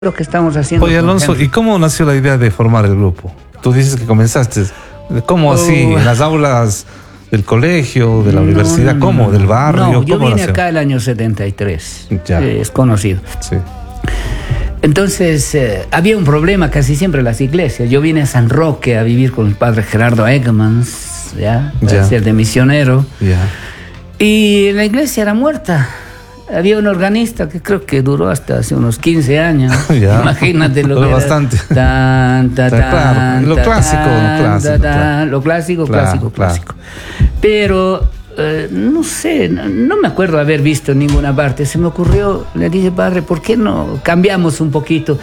lo que estamos haciendo. Oye, Alonso, ¿y cómo nació la idea de formar el grupo? Tú dices que comenzaste, ¿cómo así? ¿En las aulas del colegio, de la universidad? ¿Cómo? ¿Del barrio? No, yo vine nació? acá el año 73. Ya. Es conocido. Sí. Entonces, había un problema casi siempre en las iglesias. Yo vine a San Roque a vivir con el padre Gerardo Eggmans, ¿ya? Para ser de misionero. Ya. Y la iglesia era muerta. Había un organista que creo que duró hasta hace unos 15 años. Ya. Imagínate lo que era. Bastante. Claro. Lo clásico. Clásico. Pero, no sé, no me acuerdo haber visto en ninguna parte. Se me ocurrió, le dije, padre, ¿por qué no cambiamos un poquito?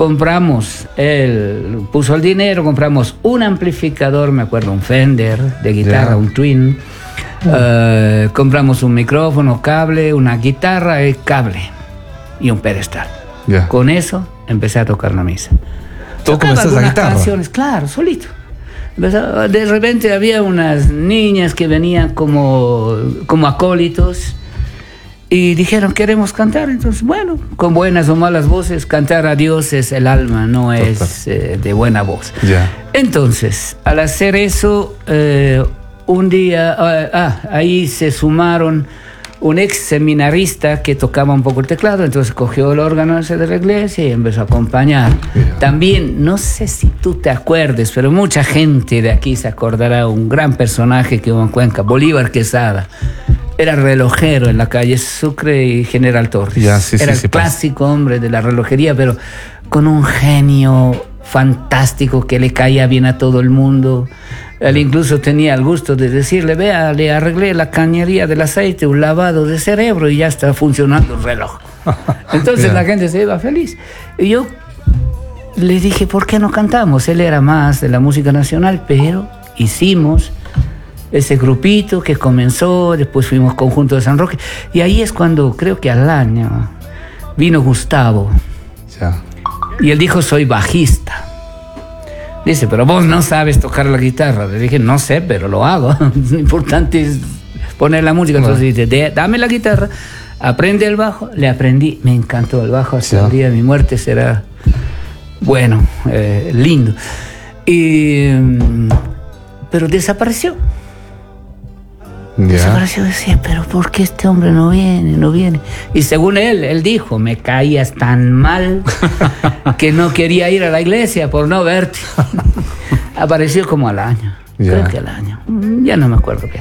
Él puso el dinero, compramos un amplificador, me acuerdo, un Fender de guitarra, un Twin. Compramos un micrófono, cable, una guitarra, cable y un pedestal. Con eso empecé a tocar la misa. ¿Tú comenzaste la guitarra? Canciones, claro, solito. De repente había unas niñas que venían como acólitos y dijeron, queremos cantar. Entonces, bueno, con buenas o malas voces, cantar a Dios es el alma, no es de buena voz. Entonces, al hacer eso, un día, ahí se sumaron un ex seminarista que tocaba un poco el teclado, entonces cogió el órgano ese de la iglesia y empezó a acompañar. También, no sé si tú te acuerdes, pero mucha gente de aquí se acordará, un gran personaje que hubo en Cuenca, Bolívar Quesada. Era relojero en la calle Sucre y General Torres. Era el clásico hombre de la relojería, pero con un genio fantástico que le caía bien a todo el mundo. Él incluso tenía el gusto de decirle, vea, le arreglé la cañería del aceite, un lavado de cerebro y ya está funcionando el reloj. Entonces la gente se iba feliz. Y yo le dije, ¿por qué no cantamos? Él era más de la música nacional, pero hicimos ese grupito que comenzó, después fuimos Conjunto de San Roque, y ahí es cuando creo que al año vino Gustavo. Y él dijo, soy bajista. Dice, pero vos no sabes tocar la guitarra. Le dije, no sé, pero lo hago. Lo importante es poner la música. Entonces dice, dame la guitarra, aprende el bajo. Le aprendí, me encantó el bajo. Hasta el día de mi muerte será, bueno, lindo. Pero desapareció. Desapareció, decía, pero ¿por qué este hombre no viene? Y según él dijo, me caías tan mal que no quería ir a la iglesia por no verte. Apareció como al año, creo que al año, ya no me acuerdo bien.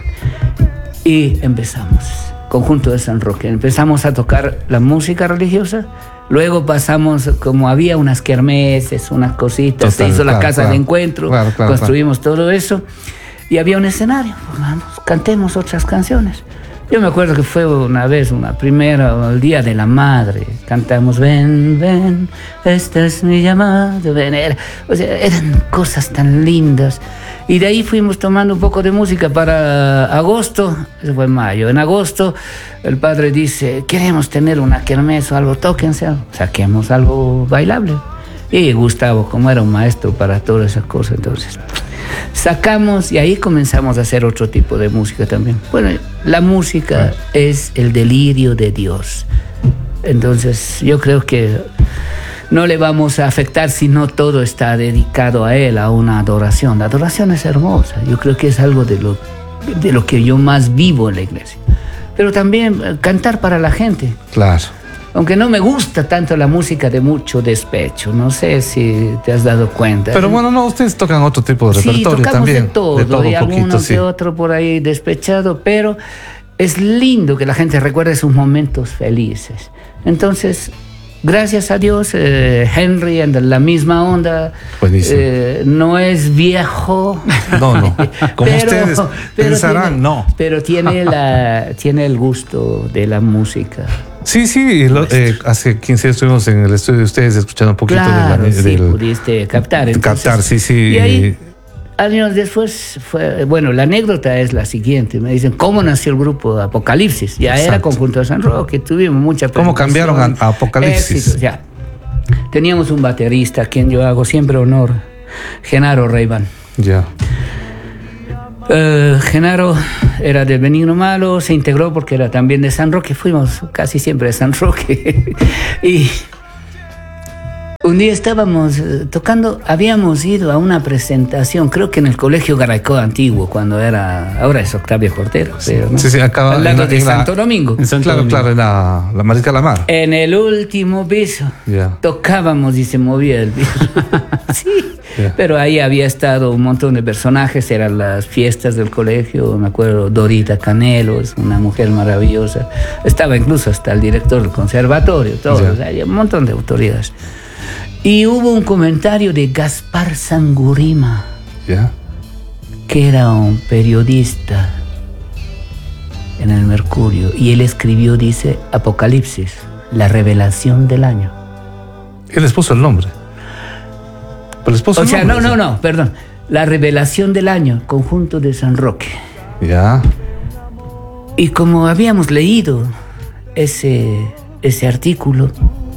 Y empezamos, Conjunto de San Roque, empezamos a tocar la música religiosa. Luego pasamos, como había unas kermeses, unas cositas, se hizo la casa de encuentro, construimos todo eso. Y había un escenario, vamos, cantemos otras canciones. Yo me acuerdo que fue una vez, una primera, el Día de la Madre. Cantamos, ven, ven, esta es mi llamada, ven. O sea, eran cosas tan lindas. Y de ahí fuimos tomando un poco de música para agosto, eso fue en mayo. En agosto el padre dice, queremos tener una kermés o algo, tóquense, saquemos algo bailable. Y Gustavo, como era un maestro para todas esas cosas, entonces sacamos y ahí comenzamos a hacer otro tipo de música también. Bueno, la música es el delirio de Dios. Entonces yo creo que no le vamos a afectar si no todo está dedicado a Él, a una adoración. La adoración es hermosa. Yo creo que es algo de lo que yo más vivo en la iglesia. Pero también cantar para la gente. Claro. Aunque no me gusta tanto la música de mucho despecho, no sé si te has dado cuenta. Pero bueno, no, ustedes tocan otro tipo de repertorio también. Sí, tocamos de todo y alguno que otro por ahí despechado, pero es lindo que la gente recuerde sus momentos felices. Entonces, gracias a Dios, Henry en la misma onda, no es viejo. No, como ustedes pensarán, no. Pero tiene el gusto de la música. Sí, hace 15 días estuvimos en el estudio de ustedes escuchando un poquito pudiste captar. Entonces, Y ahí, años después, la anécdota es la siguiente. Me dicen, ¿cómo nació el grupo Apocalipsis? Ya era Conjunto de San Roque, tuvimos mucha ¿Cómo cambiaron a Apocalipsis? Éxitos, ya. Teníamos un baterista a quien yo hago siempre honor, Genaro Reibán. Genaro era de Benigno Malo, se integró porque era también de San Roque, fuimos casi siempre de San Roque. Y Un día estábamos tocando, habíamos ido a una presentación, creo que en el Colegio Garaycoa antiguo, cuando ahora es Octavio Cortero, pero, ¿no? Sí, acá al lado de Santo Domingo. Claro, en la Mariscal La Mar. En el último piso, tocábamos y se movía el piso. Sí, pero ahí había estado un montón de personajes, eran las fiestas del colegio, me acuerdo, Dorita Canelo, es una mujer maravillosa, estaba incluso hasta el director del conservatorio, todo, o sea, un montón de autoridades. Y hubo un comentario de Gaspar Sangurima, que era un periodista en el Mercurio, y él escribió, dice, Apocalipsis, la revelación del año. Él les puso el nombre. No, perdón. La revelación del año, conjunto de San Roque. Y como habíamos leído ese artículo,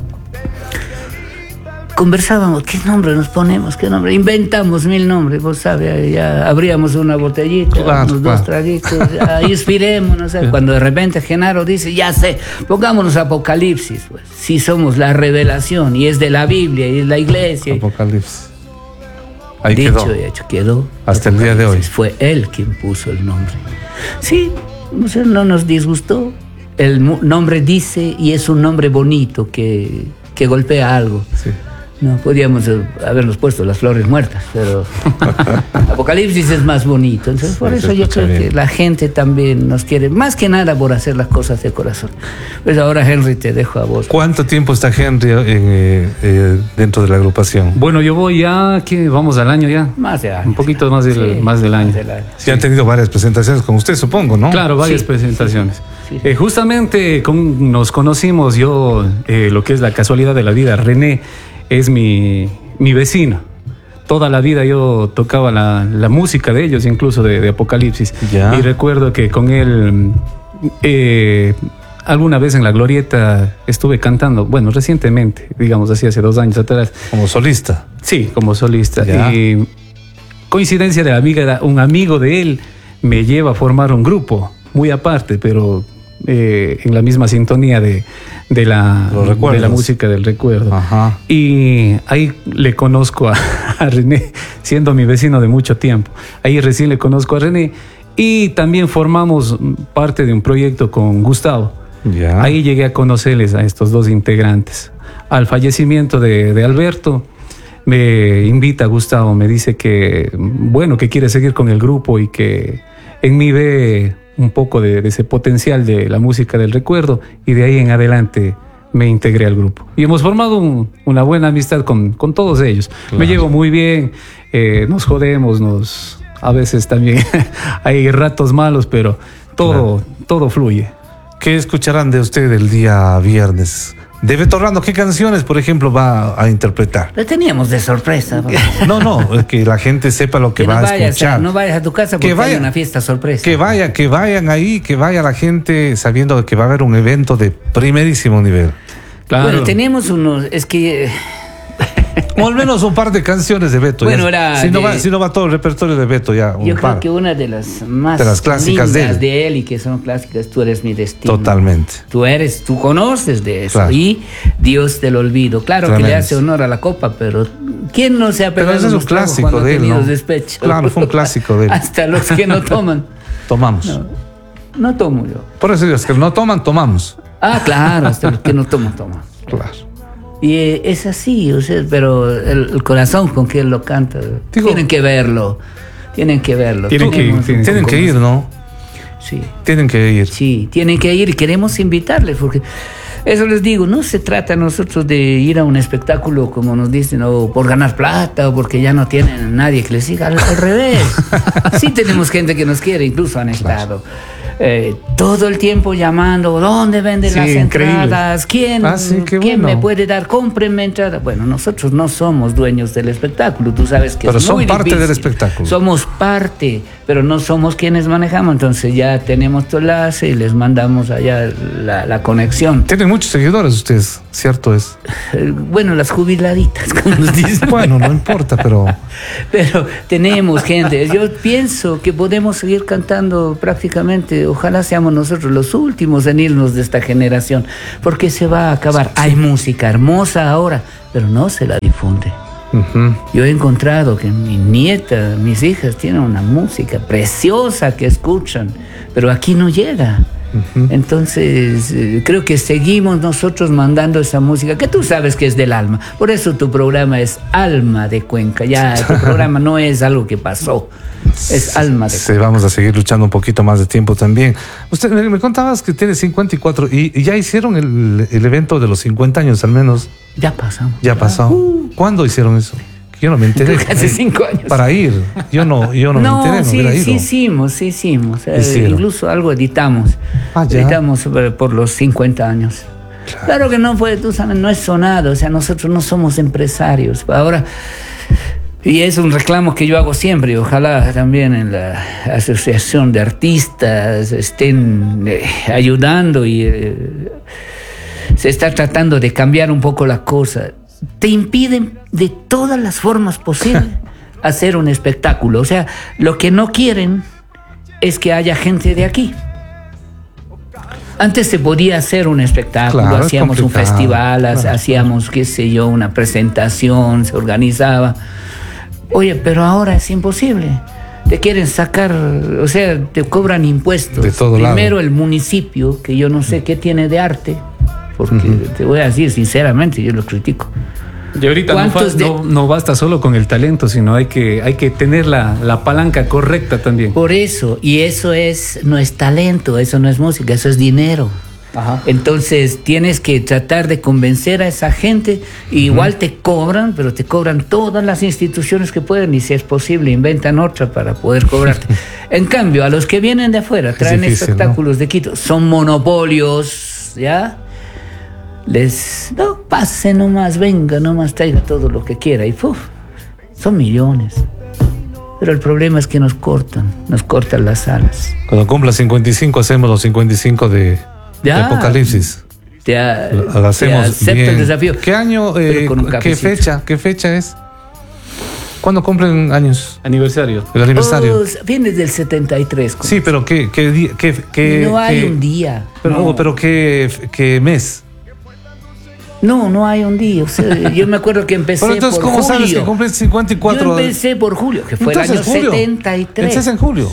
conversábamos, ¿qué nombre nos ponemos? ¿Qué nombre? Inventamos 1000 nombres, vos sabes, ya abríamos una botellita, dos traguitos, ya inspirémonos. Cuando de repente Genaro dice, ya sé, pongámonos Apocalipsis, pues, si somos la revelación, y es de la Biblia, y es la iglesia. Apocalipsis. Ahí dicho y hecho, quedó. Hasta el día de hoy. Fue él quien puso el nombre. Sí, no nos disgustó. El nombre dice, y es un nombre bonito que golpea algo. Sí. No podíamos habernos puesto las flores muertas, pero Apocalipsis es más bonito. Entonces, por eso yo creo que la gente también nos quiere, más que nada por hacer las cosas de corazón. Pues ahora, Henry, te dejo a vos. ¿Cuánto tiempo está Henry dentro de la agrupación? Bueno, yo voy ya, ¿qué? Vamos al año ya. Más de año. Un poquito más del año. Sí, han tenido varias presentaciones con usted, supongo, ¿no? Claro, varias presentaciones. Sí. Justamente nos conocimos, yo, lo que es la casualidad de la vida, René es mi vecino. Toda la vida yo tocaba la música de ellos, incluso de Apocalipsis. Y recuerdo que con él, alguna vez en la Glorieta estuve cantando, bueno, recientemente, digamos así, hace 2 años atrás. ¿Como solista? Sí, como solista. Y coincidencia de la vida, un amigo de él me lleva a formar un grupo, muy aparte, pero en la misma sintonía de la música del recuerdo. Ajá. Y ahí le conozco a René, siendo mi vecino de mucho tiempo. Ahí recién le conozco a René, y también formamos parte de un proyecto con Gustavo. Ahí llegué a conocerles a estos 2 integrantes. Al fallecimiento de Alberto, me invita Gustavo, me dice que quiere seguir con el grupo y que en mí ve un poco de ese potencial de la música del recuerdo, y de ahí en adelante me integré al grupo. Y hemos formado una buena amistad con todos ellos. Claro. Me llevo muy bien, nos jodemos, a veces también hay ratos malos, pero todo fluye. ¿Qué escucharán de usted el día viernes? De Beto Rando, ¿qué canciones, por ejemplo, va a interpretar? Lo teníamos de sorpresa. No, que la gente sepa lo que va a escuchar. No vayas a tu casa porque hay una fiesta sorpresa. Que vayan ahí, que vaya la gente sabiendo que va a haber un evento de primerísimo nivel. Claro. Bueno, teníamos unos, es que... O al menos un par de canciones de Beto. Bueno, si no va todo el repertorio de Beto, ya un yo par. Creo que una de las más de las clásicas lindas de él, y que son clásicas, Tú eres mi destino. Totalmente. Tú conoces de eso. Claro. Y Dios del olvido. Claro. Tremendo. Que le hace honor a la copa, pero ¿quién no se ha pegado? Pero ese es un clásico de él, ¿no? Despecho? Claro, fue un clásico de él. Hasta los que no toman. Tomamos. No tomo yo. Por eso los que no toman, tomamos. Ah, claro, hasta los que no toman. Claro. Y es así, pero el corazón con que él lo canta, tienen que verlo. Tienen que ir, ¿no? Sí. Tienen que ir. Sí, tienen que ir, y queremos invitarles, porque eso les digo, no se trata nosotros de ir a un espectáculo, como nos dicen, o por ganar plata, o porque ya no tienen nadie que les siga, al revés. Sí tenemos gente que nos quiere, incluso han estado todo el tiempo llamando, ¿dónde venden las entradas? ¿Quién me puede dar? Cómprenme entradas. Bueno, nosotros no somos dueños del espectáculo, tú sabes que pero es muy difícil. Pero son parte del espectáculo. Somos parte, pero no somos quienes manejamos, entonces ya tenemos tu enlace y les mandamos allá la conexión. Tienen muchos seguidores ustedes. Cierto es. Bueno, las jubiladitas, como nos dicen. Bueno, no importa, pero tenemos gente. Yo pienso que podemos seguir cantando prácticamente. Ojalá seamos nosotros los últimos en irnos de esta generación, porque se va a acabar. Sí. Hay música hermosa ahora, pero no se la difunde. Uh-huh. Yo he encontrado que mi nieta, mis hijas tienen una música preciosa que escuchan, pero aquí no llega. Uh-huh. Entonces creo que seguimos nosotros mandando esa música que tú sabes que es del alma. Por eso tu programa es Alma de Cuenca. Ya tu programa no es algo que pasó, es Alma de Cuenca. Vamos a seguir luchando un poquito más de tiempo también. Usted me contabas que tiene 54 y ya hicieron el evento de los 50 años al menos. Ya pasamos. Ya pasó. ¿Cuándo hicieron eso? Yo no me enteré. Hace 5 años. Para ir. Yo no me enteré, no hubiera ido. Sí hicimos. Incluso algo editamos. Editamos por los 50 años. Claro que no fue, tú sabes, no es sonado. O sea, nosotros no somos empresarios. Ahora, y es un reclamo que yo hago siempre. Ojalá también en la Asociación de Artistas estén ayudando y se está tratando de cambiar un poco la cosa. Te impiden de todas las formas posibles hacer un espectáculo. O sea, lo que no quieren es que haya gente de aquí. Antes se podía hacer un espectáculo, claro, hacíamos un festival, hacíamos, qué sé yo, una presentación, se organizaba. Oye, pero ahora es imposible. Te quieren sacar, o sea, te cobran impuestos. De todo Primero lado. El municipio, que yo no sé qué tiene de arte, porque te voy a decir sinceramente, yo lo critico. Y ahorita no basta solo con el talento, sino hay que tener la palanca correcta también. Por eso, y eso no es talento, eso no es música, eso es dinero. Ajá. Entonces tienes que tratar de convencer a esa gente. Igual te cobran, pero te cobran todas las instituciones que pueden, y si es posible inventan otra para poder cobrarte. En cambio, a los que vienen de afuera, traen espectáculos, ¿no?, de Quito, son monopolios, ¿ya? Pase nomás, venga nomás, traiga todo lo que quiera y son millones. Pero el problema es que nos cortan las alas. Cuando cumpla 55 hacemos los 55 de Apocalipsis. Hacemos bien. El desafío. ¿Qué año, qué fecha es? ¿Cuándo cumplen años? Aniversario. El aniversario. Viene del 73. Sí, pero ¿qué no hay un día. Pero ¿qué mes? No hay un día. O sea, yo me acuerdo que empecé por julio. Pero entonces, ¿cómo sabes que cumplen 54? Yo empecé por julio, que fue entonces, el año 73. Entonces en julio.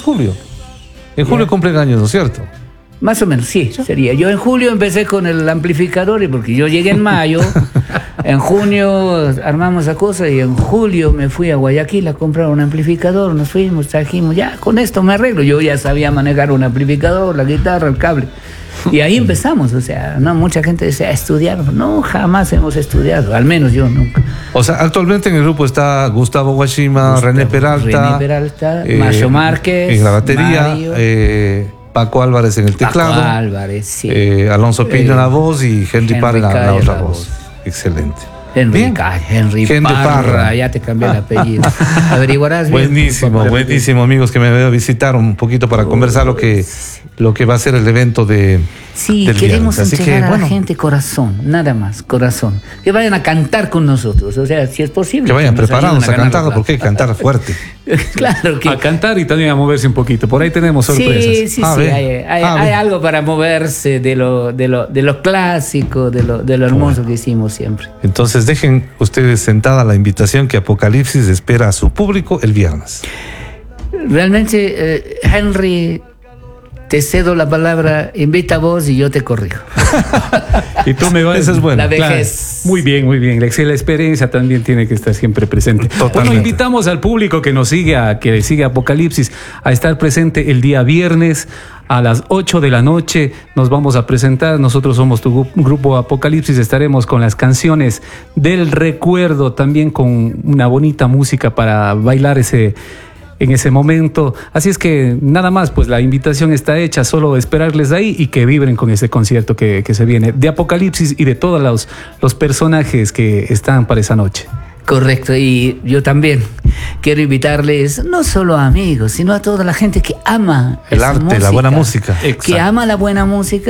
En julio cumplen años, ¿no es cierto? Más o menos, sí, sería. Yo en julio empecé con el amplificador, y porque yo llegué en mayo, en junio armamos la cosa, y en julio me fui a Guayaquil a comprar un amplificador, nos fuimos, trajimos, ya, con esto me arreglo. Yo ya sabía manejar un amplificador, la guitarra, el cable. Y ahí empezamos, o sea, no, mucha gente decía, estudiar. No, jamás hemos estudiado, al menos yo nunca. O sea, actualmente en el grupo está Gustavo Guashima, René Peralta, Macho Márquez, en la batería, Paco Álvarez en el teclado, sí. Alonso Piño en la voz y Henry Parra en la otra voz. Excelente. Henry Parra, ya te cambié el apellido. Averiguarás bien. Buenísimo, amigos, que me voy a visitar un poquito para conversar lo que va a ser el evento del queremos viernes. entregar a la gente corazón, nada más, corazón. Que vayan a cantar con nosotros, o sea, si es posible. Que vayan preparados a cantar, porque hay que cantar fuerte. Claro que... A cantar y también a moverse un poquito. Por ahí tenemos sorpresas. Sí, hay algo para moverse de lo clásico, de lo hermoso que hicimos siempre. Entonces dejen ustedes sentada la invitación que Apocalipsis espera a su público el viernes. Realmente, Henry, te cedo la palabra, invita a vos y yo te corrijo. Y tú me vas. Eso es bueno. La vejez. Claro. Muy bien. La experiencia también tiene que estar siempre presente. Totalmente. Bueno, invitamos al público que nos siga, que siga Apocalipsis, a estar presente el día viernes a las 8 de la noche. Nos vamos a presentar. Nosotros somos tu grupo Apocalipsis. Estaremos con las canciones del recuerdo, también con una bonita música para bailar en ese momento. Así es que nada más, pues la invitación está hecha, solo esperarles ahí y que vibren con ese concierto que se viene de Apocalipsis y de todos los personajes que están para esa noche. Correcto, y yo también quiero invitarles no solo a amigos, sino a toda la gente que ama el arte, música, la buena música. Que ama la buena música.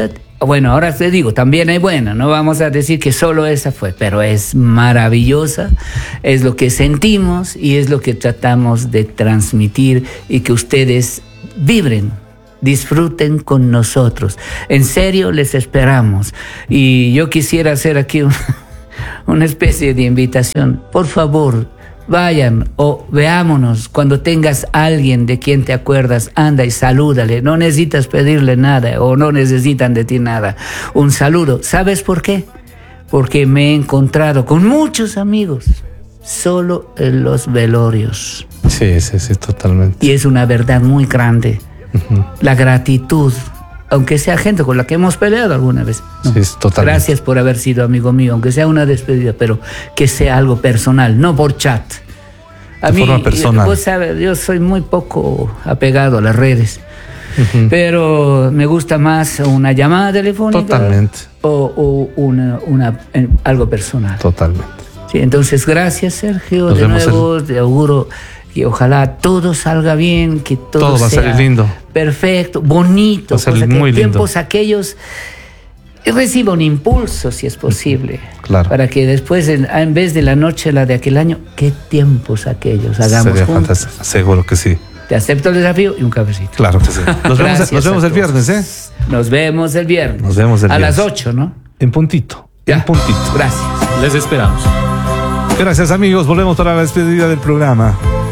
Bueno, ahora te digo, también hay buena, no vamos a decir que solo esa fue, pero es maravillosa, es lo que sentimos y es lo que tratamos de transmitir y que ustedes vibren, disfruten con nosotros. En serio, les esperamos. Y yo quisiera hacer aquí una especie de invitación. Por favor, vayan o veámonos. Cuando tengas a alguien de quien te acuerdas, anda y salúdale. No necesitas pedirle nada o no necesitan de ti nada. Un saludo. ¿Sabes por qué? Porque me he encontrado con muchos amigos solo en los velorios. Sí, totalmente. Y es una verdad muy grande. La gratitud, aunque sea gente con la que hemos peleado alguna vez. No. Sí, totalmente. Gracias por haber sido amigo mío, aunque sea una despedida, pero que sea algo personal, no por chat. De forma personal. Vos sabes, yo soy muy poco apegado a las redes, pero me gusta más una llamada telefónica. Totalmente. O algo personal. Totalmente. Sí, entonces, gracias, Sergio. De nuevo, te auguro que ojalá todo salga bien, que todo va a salir lindo. Perfecto, bonito. Va a salir muy lindo. Tiempos aquellos reciba un impulso, si es posible. Claro. Para que después, en vez de la noche, la de aquel año, ¿qué tiempos aquellos hagamos Sería juntos? fantástico. Seguro que sí. Te acepto el desafío y un cafecito. Claro que sí. Nos vemos el viernes, ¿eh? Nos vemos el viernes. Nos vemos el viernes. A las 8, ¿no? En puntito. Ya. En puntito. Gracias. Les esperamos. Gracias, amigos. Volvemos para la despedida del programa.